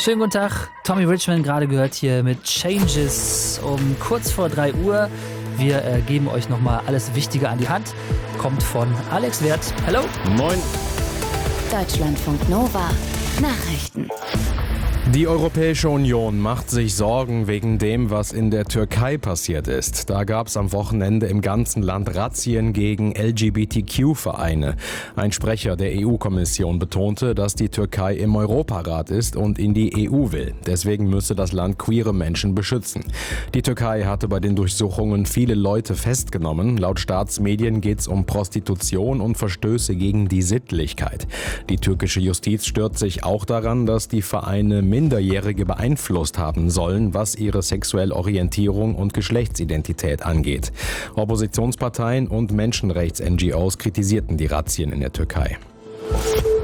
Schönen guten Tag, Tommy Richman gerade gehört hier mit Changes um kurz vor 3 Uhr. Wir geben euch nochmal alles Wichtige an die Hand. Kommt von Alex Werth. Hallo. Moin. Deutschlandfunk Nova. Nachrichten. Die Europäische Union macht sich Sorgen wegen dem, was in der Türkei passiert ist. Da gab es am Wochenende im ganzen Land Razzien gegen LGBTQ-Vereine. Ein Sprecher der EU-Kommission betonte, dass die Türkei im Europarat ist und in die EU will. Deswegen müsse das Land queere Menschen beschützen. Die Türkei hatte bei den Durchsuchungen viele Leute festgenommen. Laut Staatsmedien geht es um Prostitution und Verstöße gegen die Sittlichkeit. Die türkische Justiz stört sich auch daran, dass die Vereine Minderjährige beeinflusst haben sollen, was ihre sexuelle Orientierung und Geschlechtsidentität angeht. Oppositionsparteien und Menschenrechts-NGOs kritisierten die Razzien in der Türkei.